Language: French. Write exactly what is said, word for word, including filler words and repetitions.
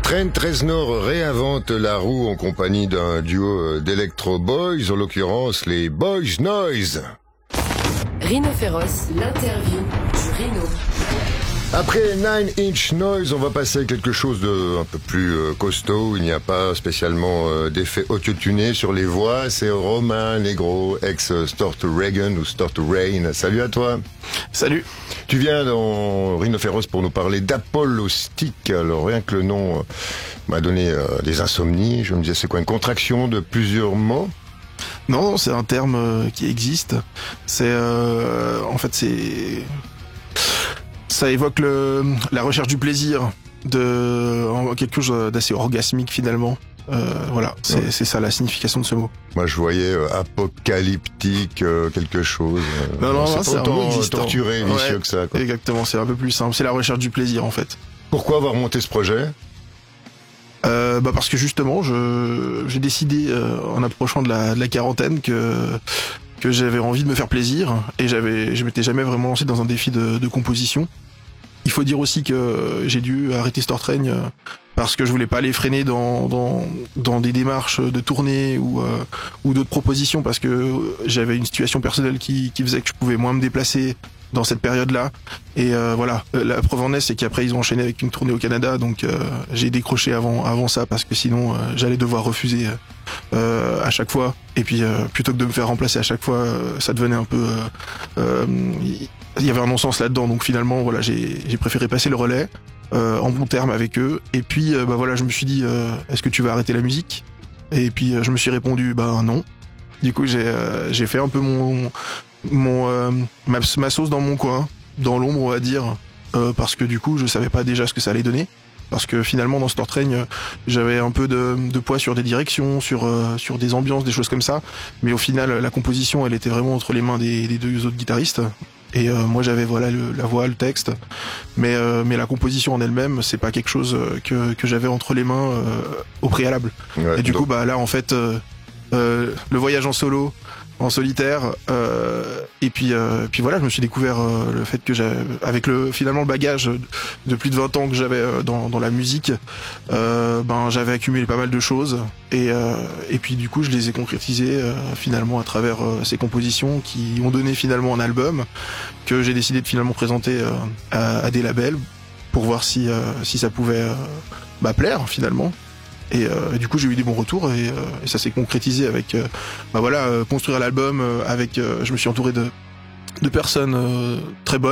Trent Reznor réinvente la roue en compagnie d'un duo d'Electro Boys, en l'occurrence les Boys Noise. Rhino Féroce, l'interview du Rhino. Après Nine Inch Noise, on va passer à quelque chose de un peu plus euh, costaud. Il n'y a pas spécialement euh, d'effet auto-tuné sur les voix. C'est Romain Negro, ex-Start Reagan ou Start Rain. Salut à toi. Salut. Tu viens dans Rhino Féroce pour nous parler d'Apollo Stick. Alors rien que le nom euh, m'a donné euh, des insomnies. Je me disais, c'est quoi, une contraction de plusieurs mots? Non, c'est un terme euh, qui existe. C'est euh, en fait c'est ça évoque le, la recherche du plaisir, de quelque chose d'assez orgasmique finalement. Euh, voilà, c'est, ouais. c'est ça la signification de ce mot. Moi, je voyais euh, apocalyptique, euh, quelque chose. Euh, non, non, non, c'est, c'est un mot existant. Torturé, vicieux ouais, que ça. Quoi. Exactement, c'est un peu plus simple. C'est la recherche du plaisir en fait. Pourquoi avoir monté ce projet ? Euh, bah parce que justement, je, j'ai décidé euh, en approchant de la, de la quarantaine que que j'avais envie de me faire plaisir et j'avais, je m'étais jamais vraiment lancé dans un défi de, de composition. Il faut dire aussi que j'ai dû arrêter Stortrain parce que je voulais pas les freiner dans dans dans des démarches de tournée ou euh, ou d'autres propositions parce que j'avais une situation personnelle qui qui faisait que je pouvais moins me déplacer dans cette période-là. Et euh, voilà, la preuve en est, c'est qu'après ils ont enchaîné avec une tournée au Canada, donc euh, j'ai décroché avant avant ça parce que sinon euh, j'allais devoir refuser euh, à chaque fois. Et puis euh, plutôt que de me faire remplacer à chaque fois, euh, ça devenait un peu euh, euh, il y avait un non-sens là-dedans, donc finalement voilà, j'ai j'ai préféré passer le relais euh, en bon terme avec eux. Et puis euh, bah voilà, je me suis dit euh, est-ce que tu vas arrêter la musique ? Et puis euh, je me suis répondu bah non. Du coup j'ai euh, j'ai fait un peu mon mon euh, ma, ma sauce dans mon coin, dans l'ombre on va dire, euh, parce que du coup je savais pas déjà ce que ça allait donner. Parce que finalement dans Stortrain, euh, j'avais un peu de, de poids sur des directions, sur euh, sur des ambiances, des choses comme ça. Mais au final, la composition, elle était vraiment entre les mains des, des deux autres guitaristes. Et euh, moi, j'avais voilà le, la voix, le texte. Mais euh, mais la composition en elle-même, c'est pas quelque chose que que j'avais entre les mains euh, au préalable. Ouais, et du donc... coup, bah là, en fait, euh, euh, le voyage en solo, en solitaire, euh, et puis euh, puis voilà, je me suis découvert euh, le fait que j'avais, avec le finalement le bagage de plus de vingt ans que j'avais euh, dans dans la musique, euh, ben j'avais accumulé pas mal de choses et euh, et puis du coup je les ai concrétisées euh, finalement à travers euh, ces compositions qui ont donné finalement un album que j'ai décidé de finalement présenter euh, à, à des labels pour voir si euh, si ça pouvait euh, bah, plaire finalement. Et, euh, et du coup j'ai eu des bons retours et, euh, et ça s'est concrétisé avec euh, bah voilà euh, construire l'album euh, avec euh, je me suis entouré de de personnes euh, très bonnes.